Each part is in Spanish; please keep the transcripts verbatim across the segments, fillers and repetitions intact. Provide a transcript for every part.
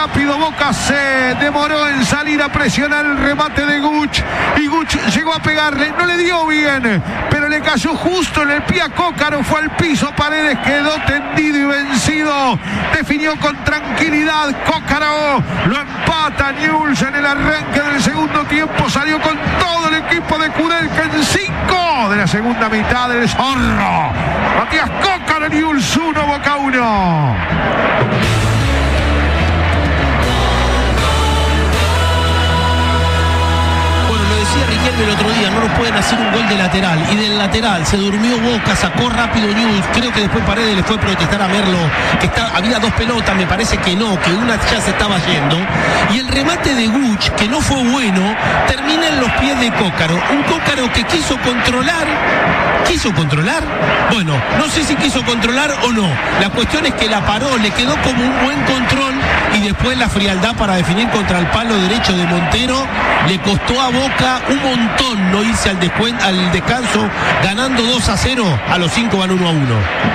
rápido. Boca se demoró en salir a presionar el remate de Guch. Y Guch llegó a pegarle. No le dio bien, pero le cayó justo en el pie a Cócaro. Fue al piso. Paredes quedó tendido y vencido. Definió con tranquilidad Cócaro. Lo empata Newell's en el arranque del segundo tiempo. Salió con todo el equipo de Kudelka en cinco de la segunda mitad del Zorro. Matías Cócaro, Newell's uno, Boca uno. Riquelme el otro día, no nos pueden hacer un gol de lateral, y del lateral se durmió Boca, sacó rápido Newell's. Creo que después Paredes le fue a protestar a Merlo que está, había dos pelotas, me parece que no, que una ya se estaba yendo, y el remate de Guch, que no fue bueno, termina en los pies de Cócaro, un Cócaro que quiso controlar, quiso controlar, bueno, no sé si quiso controlar o no, la cuestión es que la paró, le quedó como un buen control, y después la frialdad para definir contra el palo derecho de Montero le costó a Boca un montón no irse al, descuen- al descanso ganando dos a cero, a los cinco van uno a uno.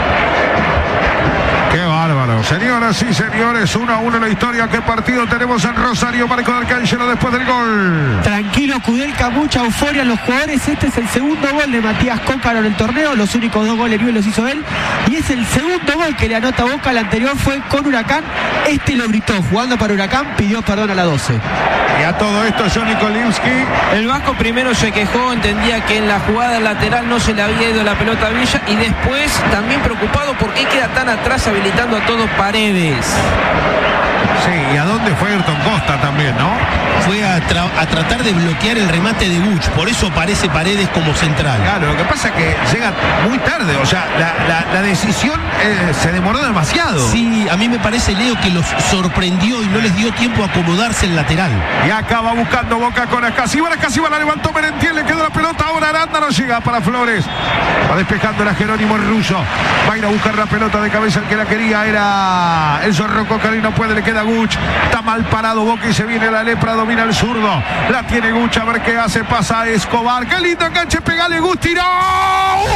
Qué bárbaro. Señoras y señores, uno a uno la historia. ¿Qué partido tenemos en Rosario? Marco Arcángelo después del gol. Tranquilo Kudelka, mucha euforia en los jugadores. Este es el segundo gol de Matías Cócaro en el torneo. Los únicos dos goles Newell's los hizo él. Y es el segundo gol que le anota a Boca. El anterior fue con Huracán. Este lo gritó jugando para Huracán. Pidió perdón a la doce. Y a todo esto, Johnny Kolimski. El vasco primero se quejó, entendía que en la jugada lateral no se le había ido la pelota a Villa, y después también preocupado por qué queda tan atrás habilitando a todo Paredes. Sí, ¿y a dónde fue Ayrton Costa también, no? Fue a, tra- a tratar de bloquear el remate de Guch, por eso aparece Paredes como central. Claro, lo que pasa es que llega muy tarde, o sea, la, la, la decisión eh, se demoró demasiado. Sí, a mí me parece, Leo, que los sorprendió y no les dio tiempo a acomodarse el lateral. Y acaba buscando Boca con Escasiba. Escasiba la levantó Merentiel, le quedó la pelota. Ahora Aranda no llega para Flores. Va despejando la Jerónimo Russo. Va a ir a buscar la pelota de cabeza. El que la quería era el Zorro Cócaro y no puede, le queda Guch. Está mal parado Boca y se viene la lepra. Domina el zurdo. La tiene Guch, a ver qué hace. Pasa a Escobar. Qué lindo enganche. Pegale Guch. Tiró. ¡Uh!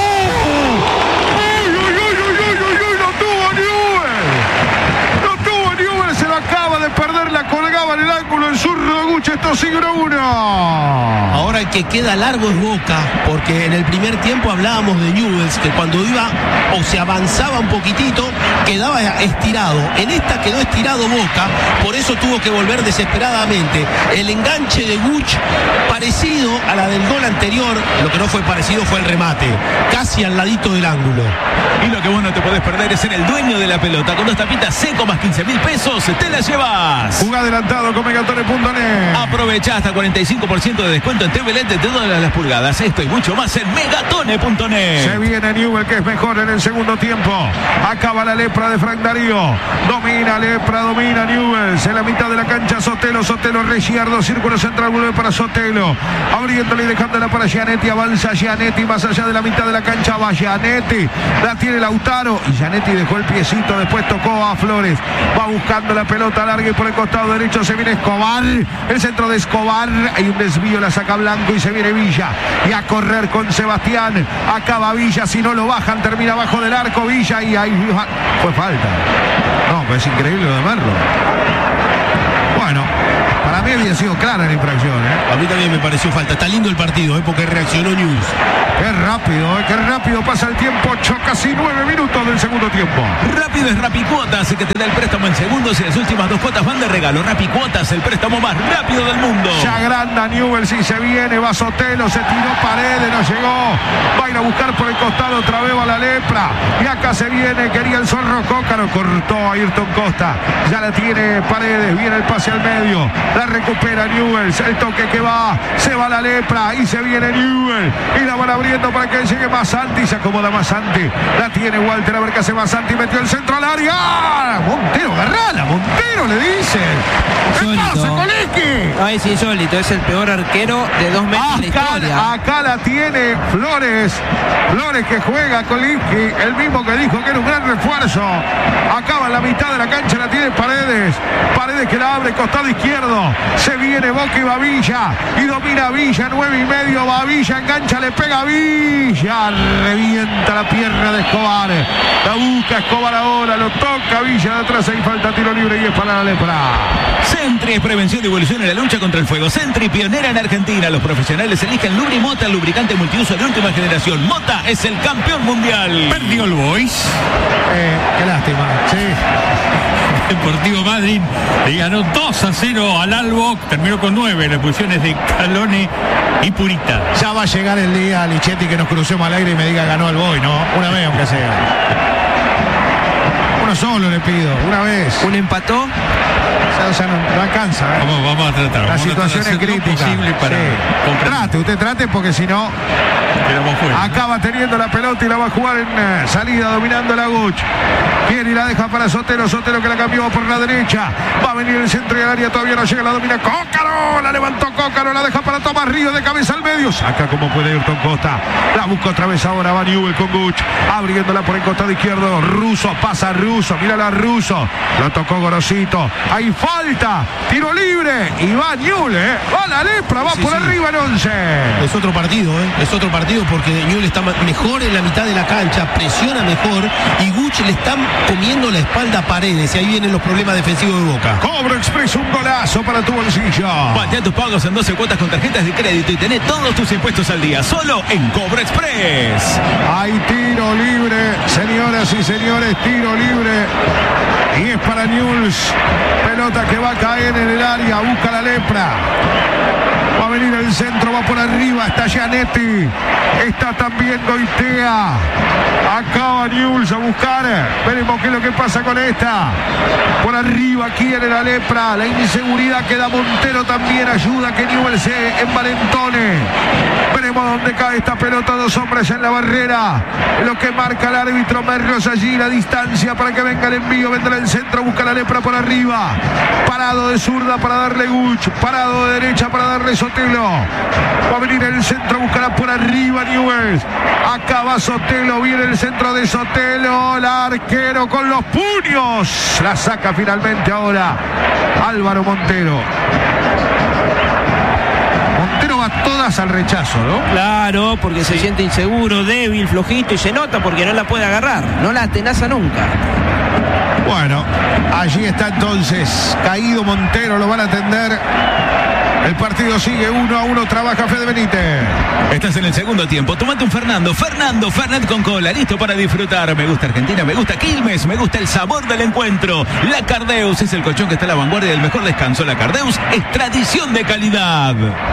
¡Uy, uy, uy, uy, uy, uy! ¡No tuvo Newell's! ¡No tuvo Newell's! Se lo acaba de perder. La colgaba en el ángulo el zurdo de Guch. Esto sigue uno uno. Ahora el que queda largo es Boca, porque en el primer tiempo hablábamos de Newell's, que cuando iba o se avanzaba un poquitito, quedaba estirado. En esta quedó estirado Boca, por eso tuvo que volver desesperadamente. El enganche de Guch, parecido a la del gol anterior, lo que no fue parecido fue el remate, casi al ladito del ángulo. Y lo que vos no te podés perder es ser el dueño de la pelota. Con dos tapitas seco más quince mil pesos, te la llevas. Jugá adelantado con Megatone punto net. Aprovecha hasta cuarenta y cinco por ciento de descuento en T V L E D de todas las pulgadas. Esto y mucho más en Megatone punto net. Se viene Newell's, que es mejor en el segundo tiempo. Acaba la lepra de Frank Darío. Domina lepra, domina Newell's. En la mitad de la cancha Sotelo, Sotelo, Reggiardo, círculo central, vuelve para Sotelo. Abriéndole y dejándola para Gianetti. Avanza Gianetti más allá de la mitad de la cancha. Va Gianetti. La tiene Lautaro. Y Gianetti dejó el piecito. Después tocó a Flores. Va buscando la pelota larga y por el costado derecho se viene Escobar. El centro de Escobar. Hay un desvío, la saca Blanco y se viene Villa. Y a correr con Sebastián. Acaba Villa. Si no lo bajan, termina abajo del arco Villa. Y ahí fue falta. No, pues es increíble lo de Merlo. Bueno, para mí había sido clara la infracción, ¿eh? A mí también me pareció falta. Está lindo el partido, ¿eh? Porque reaccionó Newell's. Qué rápido, ¿eh? Qué rápido pasa el tiempo. Casi nueve minutos del segundo tiempo. Rápido es Rapicuotas, que te da el préstamo en segundos y las últimas dos cuotas van de regalo. Rapicuotas, el préstamo más rápido del mundo. Ya agranda Newell's y se viene. Va Sotelo, se tiró Paredes, no llegó. Va a ir a buscar por el costado otra vez a la lepra. Y acá se viene, quería el Zorro Cócaro. Cortó a Ayrton Costa. Ya la tiene Paredes, viene el pase al medio. La recupera Newell's. El toque que va, se va la lepra y se viene Newell's. Y la van abriendo para que llegue Masanti. Se acomoda Masanti. La tiene Walter, a ver qué hace Masanti. Metió el centro al área. ¡Ah! Montero, agarrala, Montero le dice. ¿Qué pasa, Kolimski? No, es insólito, es el peor arquero de dos metros de la Acá, historia. acá la tiene Flores. Flores que juega Kolimski, el mismo que dijo que era un gran refuerzo. Acaba en la mitad de la cancha, la tiene Paredes. Paredes que la abre, costado izquierdo. Se viene Boca y va Villa. Y domina Villa, nueve y medio. Va Villa, engancha, le pega a Villa. Revienta la pierna de Escobar. La busca Escobar ahora, lo toca Villa de atrás. Ahí falta tiro libre y es para la lepra. Sentry es prevención de evolución en la lucha contra el fuego. Sentry, pionera en Argentina. Los profesionales eligen Lubrimota, el lubricante multiuso de última generación. Mota es el campeón mundial. Perdió el Boys. Eh, qué lástima. Sí. Deportivo Madrid le ganó dos a cero al Albo, terminó con nueve, las posiciones de Calone y Purita. Ya va a llegar el día, Lichetti, que nos crucemos al aire y me diga ganó el Boy, ¿no? Una vez aunque sea. Uno solo le pido, una vez. Un empató. O sea, no, no alcanza, ¿eh? Vamos, vamos a tratar. La vamos situación a tratar es de hacer crítica. lo posible para Sí. comprender. Trate, usted trate porque si no Quedamos fuera. acaba teniendo la pelota y la va a jugar en eh, salida, dominando la Guch. Viene y la deja para Sotelo. Sotelo que la cambió por la derecha. Va a venir el centro y el área. Todavía no llega. La domina Cócaro. La levantó Cócaro. La deja para Tomás Ríos de cabeza al medio. Saca como puede Ayrton Costa. La busca otra vez ahora. Va Newell con Guch. Abriéndola por el costado izquierdo. Russo. Pasa Russo. Mírala Russo. Lo tocó Gorosito. Hay falta. Tiro libre. Y va Newell. ¿eh? Va la lepra. Va Sí, por sí. arriba en once. Es otro partido, ¿eh? Es otro partido porque Newell está ma- mejor en la mitad de la cancha, presiona mejor y Guch le está comiendo la espalda a Paredes y ahí vienen los problemas defensivos de Boca. Cobro Express. Un golazo para tu bolsillo. Patea tus pagos en doce cuotas con tarjetas de crédito y tené todos tus impuestos al día. Solo en Cobro Express. Hay tiro libre, señoras y señores, tiro libre. Y es para Newell's. Pelota que va a caer en el área, busca la lepra. Va a venir el centro, va por arriba, está Gianetti. Está también Goitea. Acaba Newell's a buscar. Veremos qué es lo que pasa con esta. Por arriba quiere la lepra. La inseguridad queda Montero también. Ayuda a que Newell's se envalentone. Veremos dónde cae esta pelota. Dos hombres en la barrera. Lo que marca el árbitro Merlos allí. La distancia para que venga el envío. Vendrá el centro. Busca la lepra por arriba. Parado de zurda para darle Guch. Parado de derecha para darle Sotelo. Va a venir el centro. Buscará por arriba Newell's. Acá va Sotelo. Viene el centro de Sotelo. El arquero con los puños. La saca finalmente ahora Álvaro Montero. Montero va todas al rechazo, ¿no? Claro, porque se siente inseguro, débil, flojito y se nota porque no la puede agarrar. No la atenaza nunca. Bueno, allí está entonces caído Montero, lo van a atender. El partido sigue uno a uno, trabaja Fede Benítez. Estás en el segundo tiempo. Tomate un Fernando. Fernando, Fernet con cola. Listo para disfrutar. Me gusta Argentina, me gusta Quilmes, me gusta el sabor del encuentro. La Cardeus es el colchón que está a la vanguardia del mejor descanso. La Cardeus es tradición de calidad.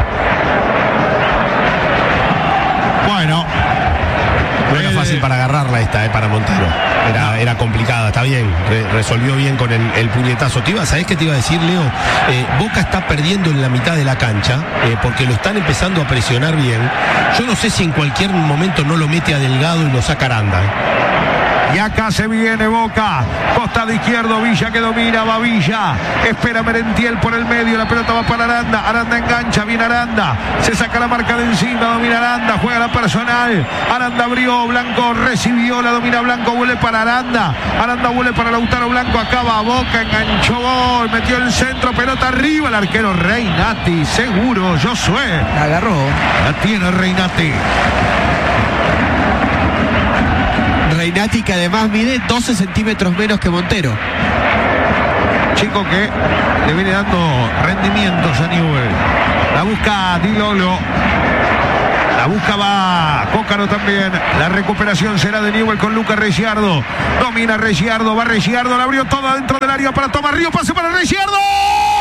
Bueno. No era fácil para agarrarla esta, eh, para Montero. Era, era complicada, está bien. Re- resolvió bien con el, el puñetazo. Te iba, ¿sabés qué te iba a decir, Leo? Eh, Boca está perdiendo en la mitad de la cancha eh, porque lo están empezando a presionar bien. Yo no sé si en cualquier momento no lo mete a Delgado y lo saca Aranda. eh. Y acá se viene Boca. Costado izquierdo, Villa que domina, va Villa. Espera Merentiel por el medio. La pelota va para Aranda. Aranda engancha, viene Aranda. Se saca la marca de encima, domina Aranda. Juega la personal. Aranda abrió, Blanco recibió, la domina Blanco, vuelve para Aranda. Aranda vuelve para Lautaro Blanco. Acaba Boca, enganchó gol. Metió el centro, pelota arriba. El arquero Reinati, seguro, Josué. La agarró. La tiene Reinati. Reinati, que además mide doce centímetros menos que Montero. Chico que le viene dando rendimientos a Newell. La busca Di Lolo. La busca va Cócaro también. La recuperación será de Newell con Lucas Reggiardo. Domina Reggiardo, va Reggiardo, la abrió toda dentro del área para Tomás Ríos. Pase para Reggiardo.